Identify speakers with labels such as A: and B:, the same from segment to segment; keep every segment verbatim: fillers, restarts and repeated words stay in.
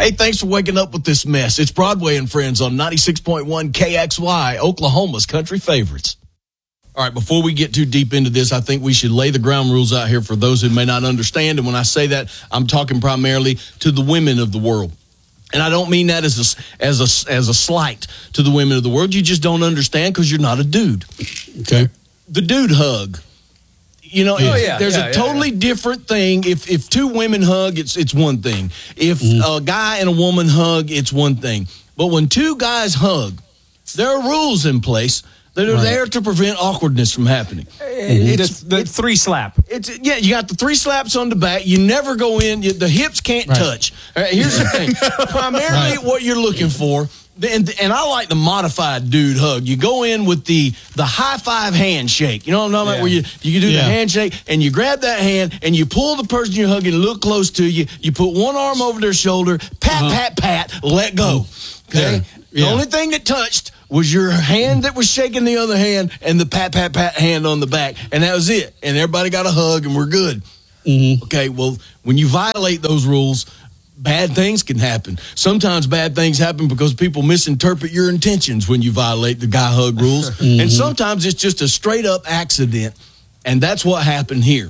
A: Hey, thanks for waking up with this mess. It's Broadway and Friends on ninety-six point one K X Y, Oklahoma's country favorites. All right, before we get too deep into this, I think we should lay the ground rules out here for those who may not understand. And when I say that, I'm talking primarily to the women of the world. And I don't mean that as a, as a, as a slight to the women of the world. You just don't understand because you're not a dude.
B: Okay.
A: The dude hug. You know,
C: Oh,
A: if,
C: yeah,
A: there's
C: yeah,
A: a
C: yeah,
A: totally
C: yeah.
A: different thing. If if two women hug, it's it's one thing. If
B: Mm-hmm.
A: a guy and a woman hug, it's one thing. But when two guys hug, there are rules in place that are
B: Right.
A: there to prevent awkwardness from happening.
C: It's the three slap.
A: It's yeah, you got the three slaps on the back. You never go in. You, the hips can't
B: Right.
A: touch. All right, here's the thing. Primarily,
B: Right.
A: what you're looking for, and, and I like the modified dude hug. You go in with the the high five handshake. You know what I'm talking about?
C: Yeah.
A: Where you you can do
B: Yeah.
A: the handshake and you grab that hand and you pull the person you're hugging a little close to you. You put one arm over their shoulder, pat,
B: Uh-huh.
A: pat, pat, let go. Okay.
B: Yeah.
A: The
B: Yeah.
A: only thing that touched was your hand that was shaking the other hand and the pat, pat, pat hand on the back. And that was it. And everybody got a hug and we're good.
B: Mm-hmm.
A: Okay, well, when you violate those rules, bad things can happen. Sometimes bad things happen because people misinterpret your intentions when you violate the guy hug rules.
B: Mm-hmm.
A: And sometimes it's just a straight up accident. And that's what happened here.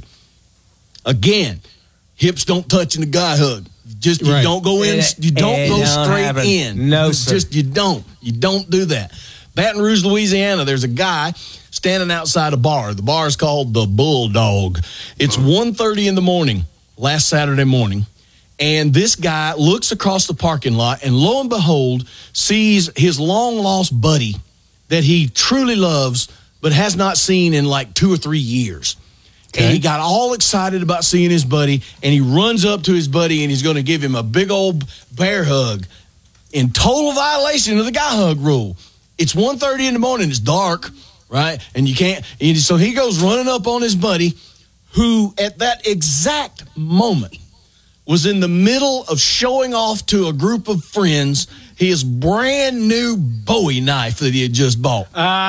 A: Again, hips don't touch in the guy hug. Just you
B: Right.
A: don't go in.
C: It-
A: You don't
C: it
A: go
C: don't
A: straight
C: happen.
A: in.
C: No,
A: It's
C: sir.
A: Just you don't. You don't do that. Baton Rouge, Louisiana. There's a guy standing outside a bar. The bar is called the Bulldog. It's one thirty in the morning, last Saturday morning, and this guy looks across the parking lot and lo and behold sees his long lost buddy that he truly loves but has not seen in like two or three years.
B: Okay.
A: And he got all excited about seeing his buddy, and he runs up to his buddy, and he's going to give him a big old bear hug in total violation of the guy hug rule. It's one thirty in the morning. It's dark, right? And you can't. And so he goes running up on his buddy, who at that exact moment was in the middle of showing off to a group of friends his brand new Bowie knife that he had just bought.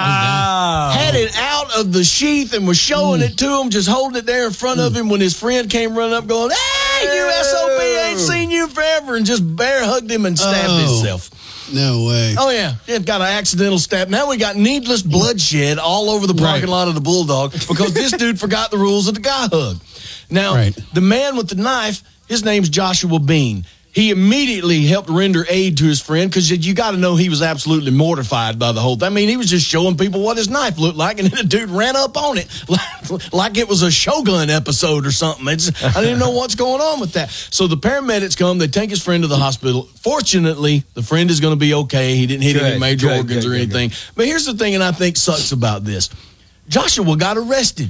C: Ah.
A: Had it out of the sheath and was showing it to him, just holding it there in front of him when his friend came running up going, "Hey, you S O B, ain't seen you forever," and just bear hugged him and stabbed
B: Oh.
A: himself.
B: No way.
A: Oh, yeah. It got an accidental stab. Now we got needless bloodshed all over the parking
B: Right.
A: lot of the Bulldog because this dude forgot the rules of the guy hug. Now,
B: Right.
A: the man with the knife, his name's Joshua Bean. He immediately helped render aid to his friend because you got to know he was absolutely mortified by the whole thing. I mean, he was just showing people what his knife looked like, and then the dude ran up on it like, like it was a Shogun episode or something. It's, I didn't know what's going on with that. So the paramedics come. They take his friend to the hospital. Fortunately, the friend is going to be okay. He didn't hit any
C: Good,
A: major
C: good,
A: organs
C: good,
A: or
C: good,
A: anything. But here's the thing, and I think sucks about this. Joshua got arrested.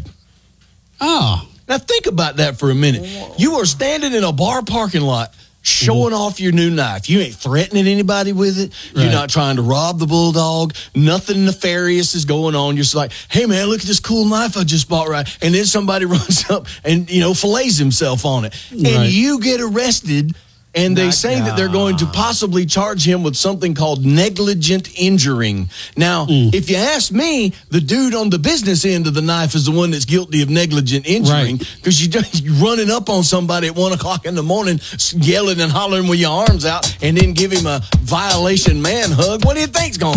B: Oh.
A: Now think about that for a minute. You are standing in a bar parking lot showing
B: Mm-hmm.
A: off your new knife. You ain't threatening anybody with it. You're
B: Right.
A: not trying to rob the Bulldog. Nothing nefarious is going on. You're just like, "Hey man, look at this cool knife I just bought," right? And then somebody runs up and, you know, fillets himself on it. And
B: Right.
A: you get arrested. And they
C: Not-
A: say that they're going to possibly charge him with something called negligent injuring. Now,
B: Mm.
A: if you ask me, the dude on the business end of the knife is the one that's guilty of negligent injuring
B: Right.
A: because you just you running up on somebody at one o'clock in the morning, yelling and hollering with your arms out, and then give him a violation man hug. What do you think's going